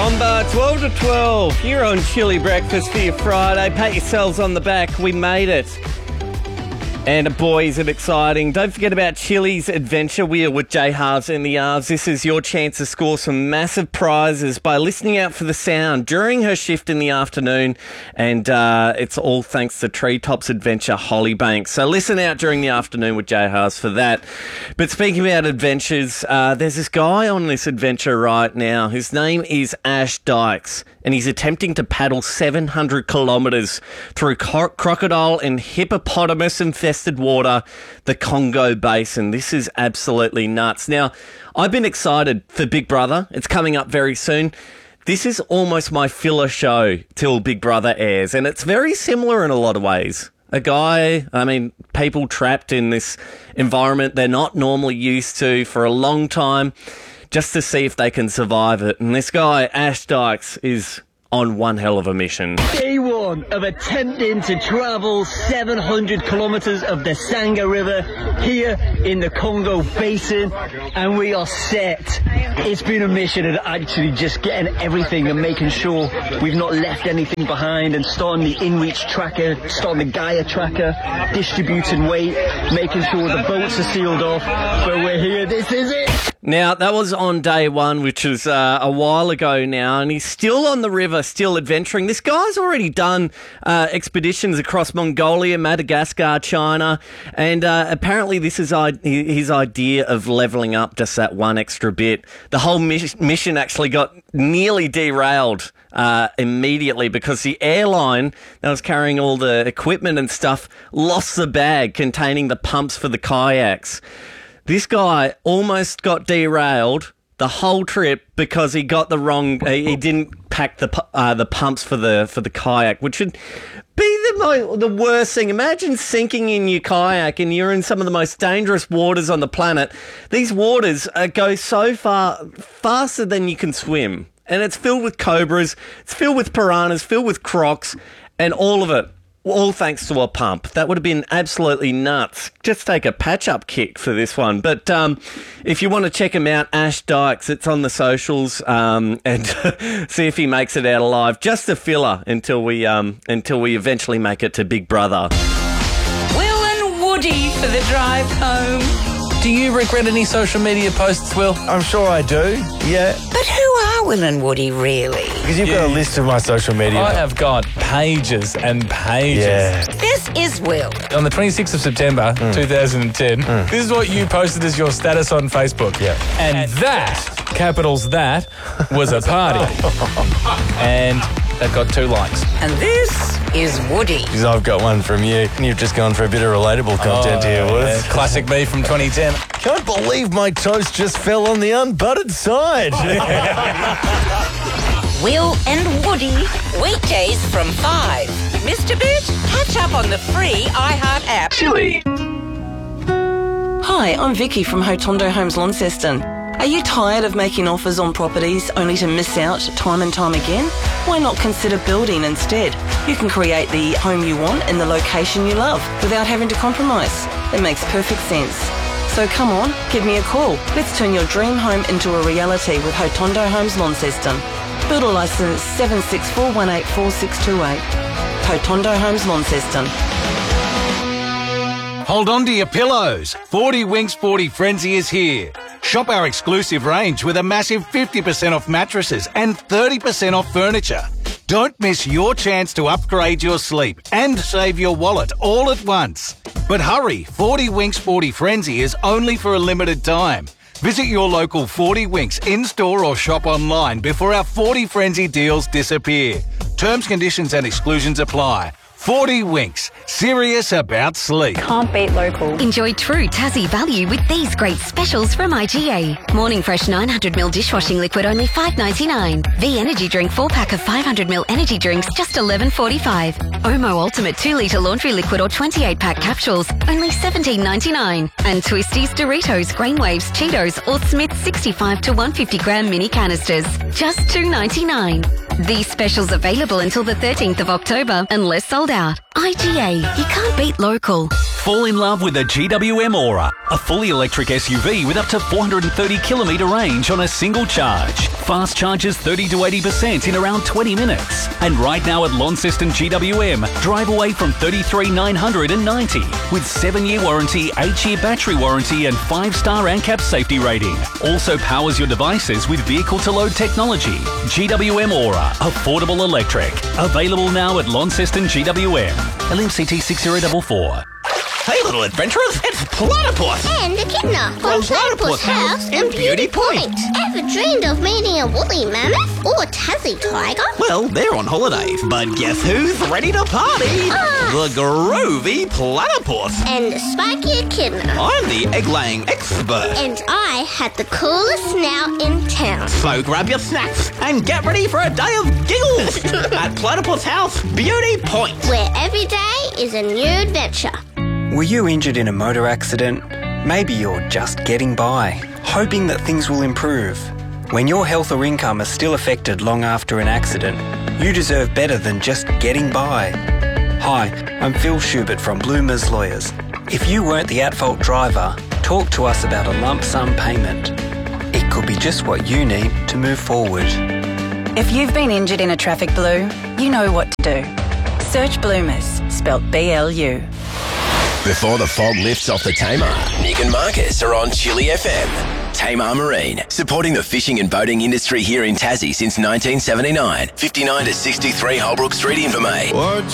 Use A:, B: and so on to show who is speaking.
A: Bomber, 12 to 12, here on Chili Breakfast for your Friday. Pat yourselves on the back, we made it. And boy, is it exciting. Don't forget about Chili's Adventure Wheel with Jay Halves and the Arves. This is your chance to score some massive prizes by listening out for the sound during her shift in the afternoon. And it's all thanks to Treetops Adventure Hollybank. So listen out during the afternoon with Jay Halves for that. But speaking about adventures, there's this guy on this adventure right now. His name is Ash Dykes. And he's attempting to paddle 700 kilometres through crocodile and hippopotamus-infested water, the Congo Basin. This is absolutely nuts. Now, I've been excited for Big Brother. It's coming up very soon. This is almost my filler show till Big Brother airs, and it's very similar in a lot of ways. People trapped in this environment they're not normally used to for a long time, just to see if they can survive it. And this guy, Ash Dykes, is on one hell of a mission.
B: Day one of attempting to travel 700 kilometres of the Sanga River here in the Congo Basin, and we are set. It's been a mission of actually just getting everything and making sure we've not left anything behind, and starting the InReach tracker, starting the Gaia tracker, distributing weight, making sure the boats are sealed off. But we're here, this is it!
A: Now, that was on day one, which was a while ago now, and he's still on the river, still adventuring. This guy's already done expeditions across Mongolia, Madagascar, China, and apparently this is his idea of levelling up just that one extra bit. The whole mission actually got nearly derailed immediately because the airline that was carrying all the equipment and stuff lost the bag containing the pumps for the kayaks. This guy almost got derailed the whole trip because he got the wrong. He didn't pack the pumps for the kayak, which would be the worst thing. Imagine sinking in your kayak and you're in some of the most dangerous waters on the planet. These waters go so faster than you can swim, and it's filled with cobras, it's filled with piranhas, filled with crocs, and all of it. All thanks to a pump. That would have been absolutely nuts. Just take a patch-up kick for this one. But if you want to check him out, Ash Dykes, it's on the socials, and see if he makes it out alive. Just a filler until we eventually make it to Big Brother.
C: Will and Woody for the drive home.
D: Do you regret any social media posts, Will?
E: I'm sure I do, yeah.
C: But who are Will and Woody, really?
E: Because you've got a list of my social media.
D: I have got pages and pages.
E: Yeah.
C: This is Will.
D: On the 26th of September, 2010, this is what you posted as your status on Facebook.
E: Yeah.
D: And that, capitals that, was a party. And that got 2 likes.
C: And this is Woody.
E: Because I've got one from you, and you've just gone for a bit of relatable content here, Woods.
D: Yeah, classic me from 2010.
E: Can't believe my toast just fell on the unbuttered side.
C: Will and Woody, weekdays from 5. Mr. Bit, catch up on the free iHeart app.
F: Chili.
G: Hi, I'm Vicky from Hotondo Homes Launceston. Are you tired of making offers on properties only to miss out time and time again? Why not consider building instead? You can create the home you want in the location you love without having to compromise. It makes perfect sense. So come on, give me a call. Let's turn your dream home into a reality with Hotondo Homes Launceston. Builder licence 7641846228. Hotondo Homes Launceston.
H: Hold on to your pillows. 40 Winks 40 Frenzy is here. Shop our exclusive range with a massive 50% off mattresses and 30% off furniture. Don't miss your chance to upgrade your sleep and save your wallet all at once. But hurry, 40 Winks 40 Frenzy is only for a limited time. Visit your local 40 Winks in-store or shop online before our 40 Frenzy deals disappear. Terms, conditions and exclusions apply. 40 Winks, serious about sleep.
I: Can't beat local.
J: Enjoy true Tassie value with these great specials from IGA. Morning Fresh 900ml dishwashing liquid only $5.99. V Energy Drink 4-pack of 500ml energy drinks just $11.45. Omo Ultimate 2-litre laundry liquid or 28-pack capsules only $17.99. And Twisties, Doritos, Grainwaves, Cheetos or Smith's 65 to 150 gram mini canisters just $2.99. These specials available until the 13th of October unless sold out. IGA, you can't beat local.
F: Fall in love with the GWM Aura, a fully electric SUV with up to 430 kilometre range on a single charge. Fast charges 30 to 80% in around 20 minutes. And right now at Launceston GWM, drive away from $33,990 with 7-year warranty, 8-year battery warranty and 5-star ANCAP safety rating. Also powers your devices with vehicle-to-load technology. GWM Aura, affordable electric. Available now at Launceston GWM. LMCT 6044.
I: Hey, little adventurers, it's Platypus!
K: And Echidna from Platypus House in Beauty Point. Ever dreamed of meeting a woolly mammoth or Tassie tiger?
I: Well, they're on holidays, but guess who's ready to party? The groovy Platypus!
K: And the spiky Echidna.
I: I'm the egg-laying expert.
K: And I had the coolest snout in town.
I: So grab your snacks and get ready for a day of giggles at Platypus House Beauty Point.
K: Where every day is a new adventure.
L: Were you injured in a motor accident? Maybe you're just getting by, hoping that things will improve. When your health or income is still affected long after an accident, you deserve better than just getting by. Hi, I'm Phil Schubert from Bloomers Lawyers. If you weren't the at-fault driver, talk to us about a lump sum payment. It could be just what you need to move forward.
M: If you've been injured in a traffic blue, you know what to do. Search Bloomers, spelt BLU.
N: Before the fog lifts off the Tamar, Nick and Marcus are on Chili FM. Tamar Marine, supporting the fishing and boating industry here in Tassie since 1979. 59 to 63 Holbrook Street, Invermay.